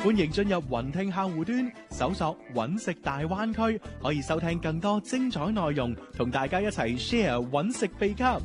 歡迎進入雲聽客戶端，搜索揾食大灣區，可以收聽更多精彩內容，同大家一齊 share 揾食秘笈。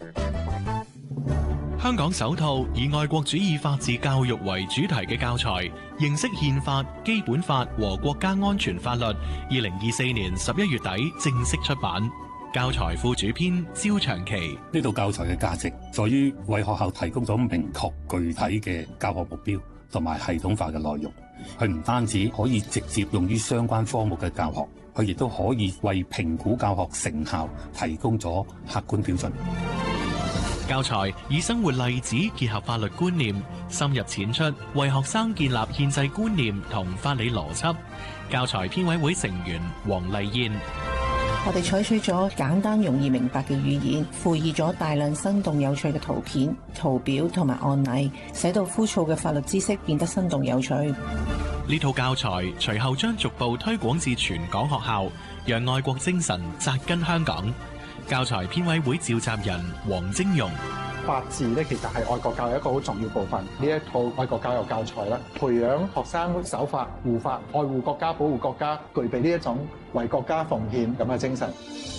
香港首套以愛國主義法治教育為主題嘅教材，認識憲法、基本法和國家安全法律。2024年11月底正式出版。教材副主編焦長期， 呢套教材嘅價值在於為學校提供咗明確具體嘅教學目標同埋系統化嘅內容。佢唔單止可以直接用於相關科目嘅教學，佢亦都可以為評估教學成效提供咗客觀標準。 教材以生活例子結合法律觀念，深入淺出，為學生建立憲制觀念同法理邏輯。教材編委會成員黃麗燕， 我哋採取咗簡單容易明白嘅語言，附以咗大量生動有趣嘅圖片、圖表同埋案例，使到枯燥嘅法律知識變得生動有趣。 呢套教材隨後將逐步推廣至全港學校，讓愛國精神扎根香港。教材編委會召集人黃晶容， 法治咧其實係愛國教育一個好重要部分。呢一套愛國教育教材咧，培養學生守法、護法、愛護國家、保護國家，具備呢一種為國家奉獻咁嘅精神。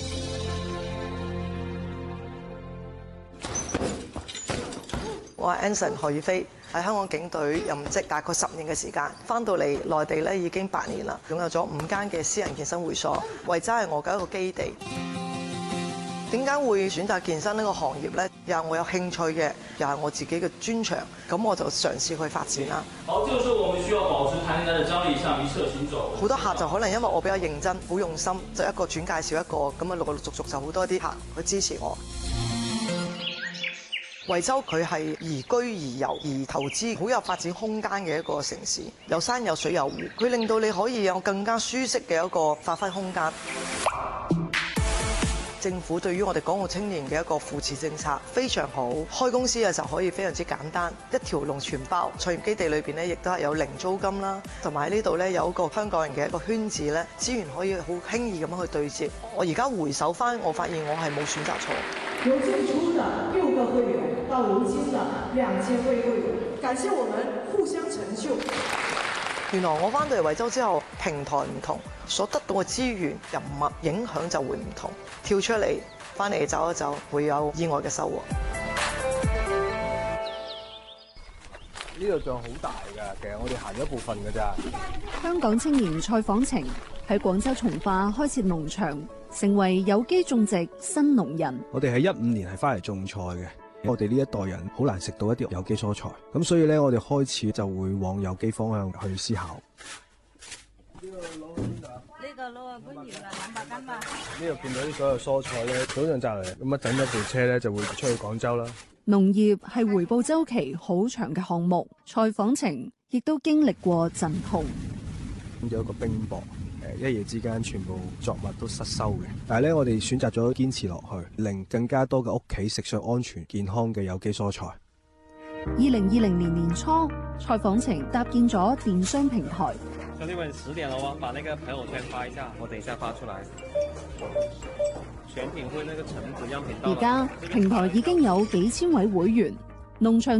我係 Anson 何宇飛，喺香港警隊任職大概10年嘅時間，翻到嚟內地咧已經8年啦，擁有咗5間嘅私人健身會所，維州係我嘅一個基地。點解會選擇健身呢個行業呢？又係我有興趣嘅，又係我自己嘅專長，咁我就嘗試去發展啦。 好，這個時候我們需要保持彈性的張力，向一側行走。 好多客就可能因為我比較認真、好用心，就一個轉介紹一個，咁啊陸陸續續就好多啲客去支持我。惠州佢係宜居宜遊宜投資，好有發展空間嘅一個城市，有山有水有湖，佢令到你可以有更加舒適嘅一個發揮空間。政府對於我哋港澳青年嘅一個扶持政策非常好，開公司嘅時候可以非常之簡單，一條龍全包。創業基地裏邊咧，亦都係有零租金啦，同埋喺呢度咧有一個香港人嘅一個圈子咧，資源可以好輕易咁樣去對接。我而家回首翻，我發現我係冇選擇錯。 由最初的6個會員到如今的2000位會員，感謝我們互相成就。 原來我翻到嚟惠州之後，平台唔同，所得到嘅資源、人物影響就會唔同。跳出嚟，翻嚟走一走，會有意外嘅收穫。 呢度仲好大㗎，其實我哋行咗一部分㗎咋。 香港青年蔡訪程喺廣州從化開設農場，成為有機種植新農人。 我哋喺15年係翻嚟種菜嘅。我哋呢一代人好難食到一啲有機蔬菜，咁所以咧，我哋開始就會往有機方向去思考。 呢個攞啊，官員啊，200斤嘛。 呢度見到啲所有蔬菜咧，早上摘嚟，咁等一部車咧就會出去廣州啦。 農業係回報週期好長嘅項目，蔡訪程亦都經歷過陣痛。 有一個冰雹。一夜之間全部作物都失收嘅，但係咧我哋選擇咗堅持落去，令更加多嘅屋企食上安全健康嘅有機蔬菜。 2020年年初，蔡訪程搭建咗電商平台。 兄弟們10點了喎，把那個朋友圈發一下，我等一下發出來。選品會那個橙子樣品到。 而家平台已經有幾千位會員，農場